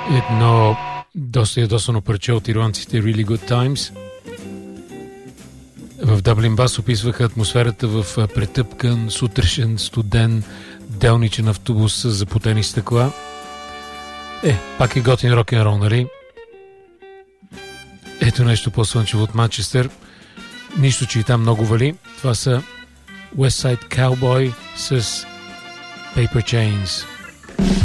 Едно доста ядосано парче от ирландците Really Good Times. В Дъблин Бас описваха атмосферата в претъпкан, сутрешен, студен, делничен автобус с запотени стъкла. Пак е готин рок-н-рол, нали? Ето нещо по-слънчево от Манчестър. Нищо, че и там много вали. Това са West Side Cowboy с Paper Chains.